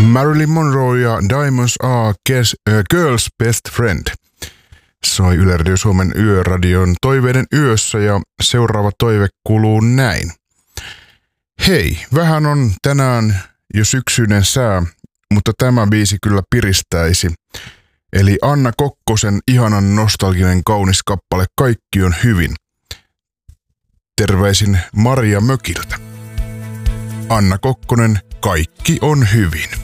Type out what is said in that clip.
Marilyn Monroe ja Diamonds Are Girl's Best Friend soi Yle Radio Suomen Yöradion Toiveiden yössä ja seuraava toive kuuluu näin. Hei, vähän on tänään jo syksyinen sää, mutta tämä biisi kyllä piristäisi. Eli Anna Kokkosen ihanan nostalginen kaunis kappale Kaikki on hyvin. Terveisin Maria Mökiltä. Anna Kokkonen, Kaikki on hyvin.